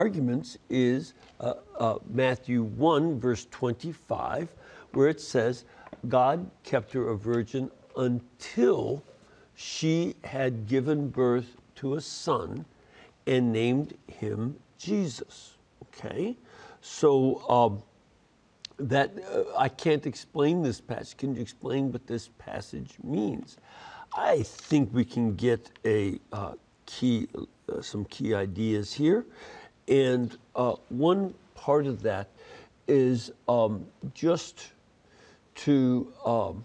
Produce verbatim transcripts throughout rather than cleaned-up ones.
arguments is uh, uh, Matthew one, verse twenty-five, where it says, God kept her a virgin until she had given birth to a son and named him Jesus. Okay? So um, that uh, I can't explain this passage. Can you explain what this passage means? I think we can get a uh, key, uh, some key ideas here. And uh, one part of that is um, just to um,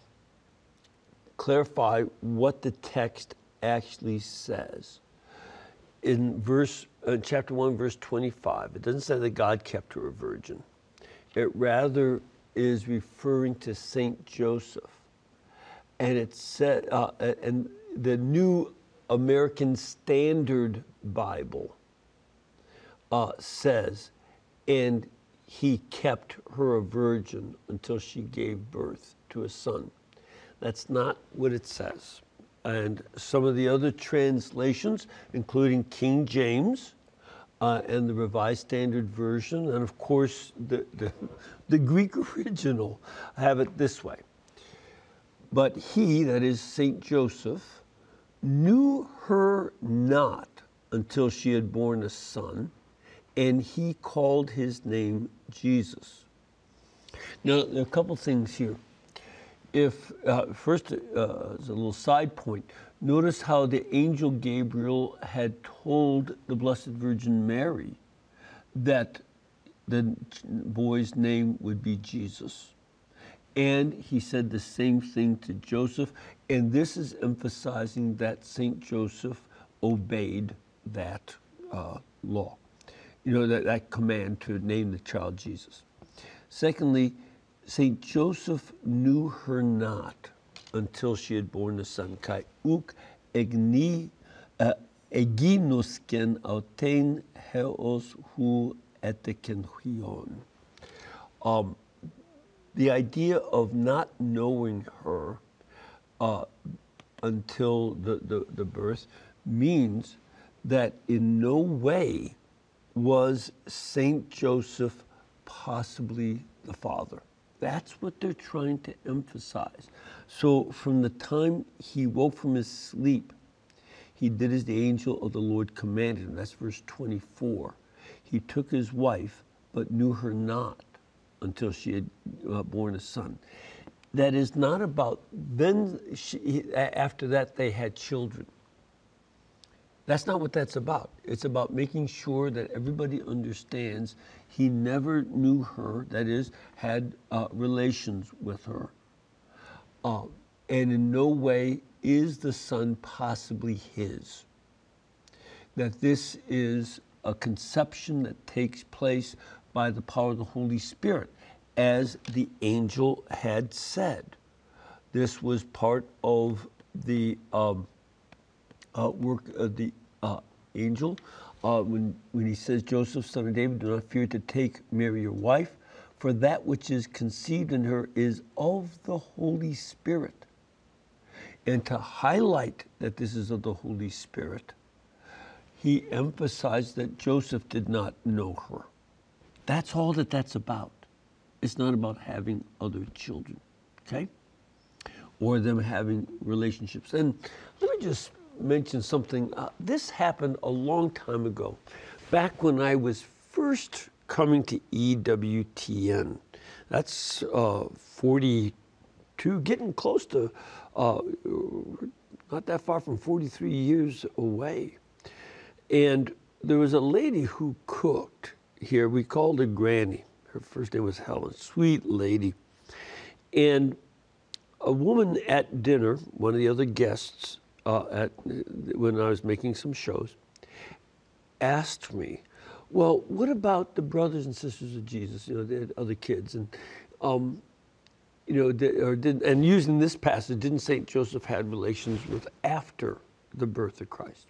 clarify what the text actually says. In verse, uh, chapter one, verse twenty-five, it doesn't say that God kept her a virgin. It rather is referring to Saint Joseph. And it said, uh, and the New American Standard Bible uh, says, and he kept her a virgin until she gave birth to a son. That's not what it says. And some of the other translations, including King James uh, and the Revised Standard Version, and of course the, the, the Greek original, have it this way. But he, that is Saint Joseph, knew her not until she had borne a son, and he called his name Jesus. Now, there are a couple things here. If, uh, first, uh, as a little side point, notice how the angel Gabriel had told the Blessed Virgin Mary that the boy's name would be Jesus. And he said the same thing to Joseph, and this is emphasizing that Saint Joseph obeyed that uh, law, you know, that, that command to name the child Jesus. Secondly, Saint Joseph knew her not until she had borne a son. Kai uk egni eginosken autein heos hu etekenhion. Um, the idea of not knowing her uh, until the, the, the birth means that in no way was Saint Joseph possibly the father. That's what they're trying to emphasize. So from the time he woke from his sleep, he did as the angel of the Lord commanded him. That's verse twenty-four. He took his wife, but knew her not until she had uh, borne a son. That is not about, then she, after that they had children. That's not what that's about. It's about making sure that everybody understands he never knew her, that is, had uh, relations with her. Uh, and in no way is the son possibly his. That this is a conception that takes place by the power of the Holy Spirit, as the angel had said. This was part of the um, Uh, work of the uh, angel uh, when, when he says, Joseph, son of David, do not fear to take Mary your wife, for that which is conceived in her is of the Holy Spirit. And to highlight that this is of the Holy Spirit, he emphasized that Joseph did not know her. That's all that that's about. It's not about having other children, okay? Or them having relationships. And let me just mention something. Uh, this happened a long time ago, back when I was first coming to E W T N. That's uh, forty-two, getting close to, uh, not that far from forty-three years away. And there was a lady who cooked here. We called her Granny. Her first name was Helen, sweet lady. And a woman at dinner, one of the other guests, Uh, at, when I was making some shows, asked me, well, what about the brothers and sisters of Jesus, you know, the other kids? And, um, you know, did, or did, and using this passage, didn't Saint Joseph had relations with after the birth of Christ?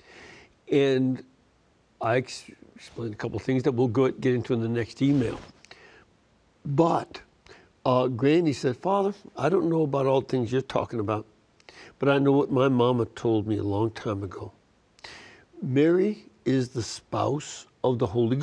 And I ex explained a couple of things that we'll go, get into in the next email. But uh, Granny said, Father, I don't know about all the things you're talking about, but I know what my mama told me a long time ago. Mary is the spouse of the Holy